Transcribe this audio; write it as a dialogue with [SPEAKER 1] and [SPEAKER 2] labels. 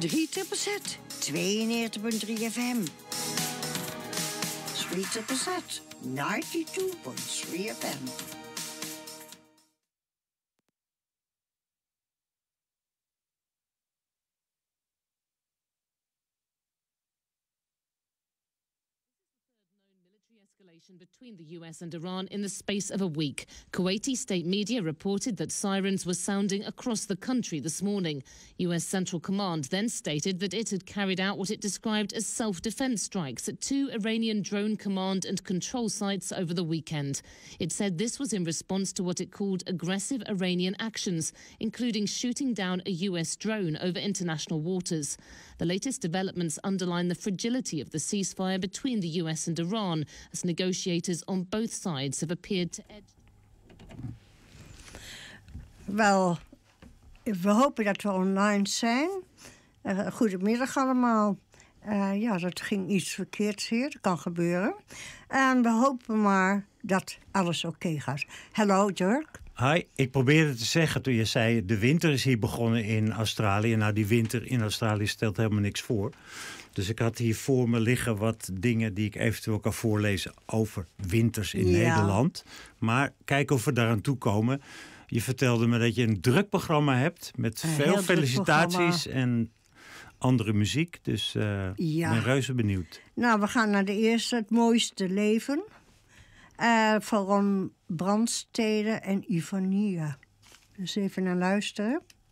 [SPEAKER 1] 3ZZZ, 92.3 FM. 3ZZZ, 92.3 FM.
[SPEAKER 2] Escalation between the US and Iran in the space of a week. Kuwaiti state media reported that sirens were sounding across the country this morning. US Central Command then stated that it had carried out what it described as self-defense strikes at 2 Iranian drone command and control sites over the weekend. It said this was in response to what it called aggressive Iranian actions, including shooting down a US drone over international waters. The latest developments underline the fragility of the ceasefire between the US and Iran, as negotiators on both sides have appeared to edge.
[SPEAKER 3] Wel, we hopen dat we online zijn. Goedemiddag allemaal. Ja, dat ging iets verkeerds hier. Dat kan gebeuren. En we hopen maar dat alles oké gaat. Hallo, Dirk.
[SPEAKER 4] Hi, ik probeerde te zeggen toen je zei de winter is hier begonnen in Australië. Nou, die winter in Australië stelt helemaal niks voor. Dus ik had hier voor me liggen wat dingen die ik eventueel kan voorlezen over winters in Nederland. Maar kijk of we daaraan toe komen. Je vertelde me dat je een druk programma hebt met veel felicitaties en andere muziek. Dus ik ben reuze benieuwd.
[SPEAKER 3] Nou, we gaan naar de eerste, Het Mooiste Leven. Van Ron Brandstede en Ivonia. Dus even naar luisteren.